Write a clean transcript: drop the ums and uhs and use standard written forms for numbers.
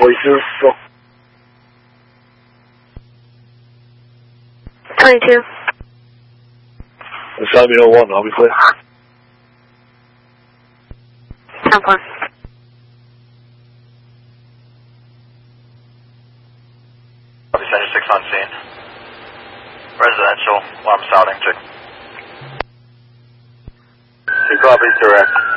42, go. 22. Assign me 01, I'll be clear. 10-4. Copy, Center 6 on scene. Residential, alarm sounding, check. 2 copies, direct.